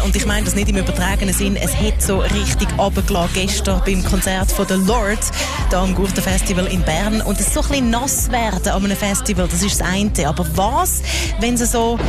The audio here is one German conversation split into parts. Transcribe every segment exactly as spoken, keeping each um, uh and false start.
Und ich meine das nicht im übertragenen Sinn. Es hat so richtig runtergelassen gestern beim Konzert von The Lord, hier am Gurtenfestival in Bern. Und es so ein bisschen nass werden an einem Festival, das ist das eine. Aber was, wenn es so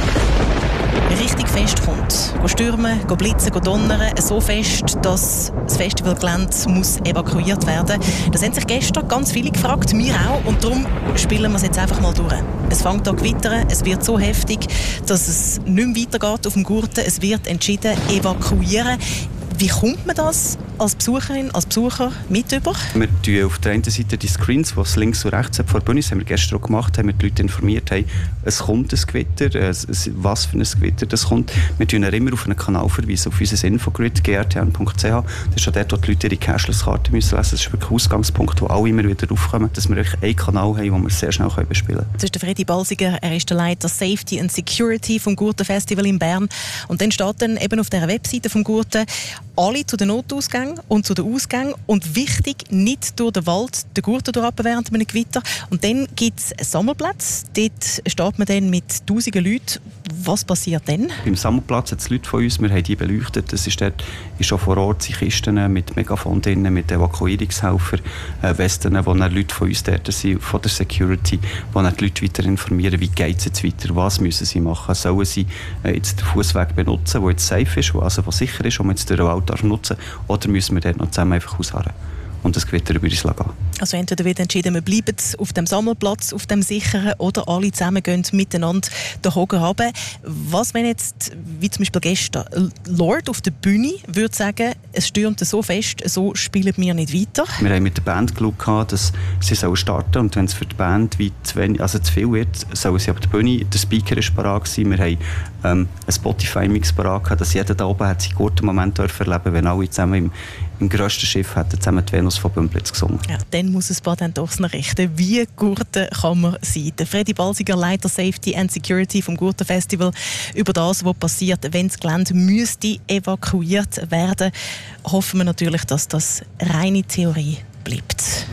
richtig fest kommt? Go stürmen, go blitzen, go donnern, so fest, dass das Festivalgelände muss evakuiert werden. Das haben sich gestern ganz viele gefragt, wir auch. Und darum spielen wir es jetzt einfach mal durch. Es fängt an gewittern, es wird so heftig, dass es nicht mehr weitergeht auf dem Gurten. Es wird entschieden, evakuieren. Wie kommt man das als Besucherin, als Besucher mit über? Wir tun auf der einen Seite die Screens, die es links und rechts vor der Bühne, das haben wir gestern auch gemacht, haben wir die Leute informiert, hey, es kommt ein Gewitter, was für ein Gewitter das kommt. Wir tun immer auf einen Kanal verweisen, auf unser Infogrid, g r t n punkt c h. Das ist auch dort, wo die Leute ihre Cashless-Karte lesen müssen. Das ist wirklich ein Ausgangspunkt, wo alle immer wieder aufkommen, dass wir einen Kanal haben, den wir sehr schnell bespielen können. Das ist der Freddy Balsiger, er ist der Leiter Safety and Security vom Gurtenfestival in Bern. Und dann steht dann eben auf der Webseite vom Gurten, alle zu den Notausgängen und zu den Ausgängen und wichtig, nicht durch den Wald den Gurten durchab während einem Gewitter. Und dann gibt es einen Sammelplatz, dort steht man dann mit tausenden Leuten. Was passiert dann? Beim Sammelplatz hat es Leute von uns, wir haben die beleuchtet, das ist dort ist schon vor Ort sind Kisten mit Megafon drinnen, mit Evakuierungshelfern, äh, Westen, wo dann Leute von uns dort sind, von der Security, wo dann die Leute weiter informieren, wie geht es jetzt weiter, was müssen sie machen, sollen sie äh, jetzt den Fußweg benutzen, der jetzt safe ist, also der sicher ist, wo man jetzt durch den Wald darf nutzen, oder müssen wir dort noch zusammen einfach ausharren und das Gewitter über uns lassen. Also entweder wird entschieden, wir bleiben auf dem Sammelplatz, auf dem sicheren, oder alle zusammen gehen miteinander den Hogen runter. Was, wenn jetzt, wie zum Beispiel gestern, Lord auf der Bühne würde sagen, es stürmt so fest, so spielen wir nicht weiter? Wir haben mit der Band geschaut, dass sie starten sollen, und wenn es für die Band wie zu, wenig, also zu viel wird, sollen sie auf der Bühne, der Speaker ist parat gewesen, wir haben ähm, einen Spotify-Mix parat gehabt, dass jeder da oben hat seinen guten Moment erleben, wenn alle zusammen im, im grössten Schiff hätten zusammen die Venus von Bümplitz gesungen. Ja, dann muss es dann doch richten. Wie Gurten kann man sein? Der Freddy Balsiger, Leiter Safety and Security vom Gurtenfestival, über das, was passiert, wenn das Gelände müsste evakuiert werden, hoffen wir natürlich, dass das reine Theorie bleibt.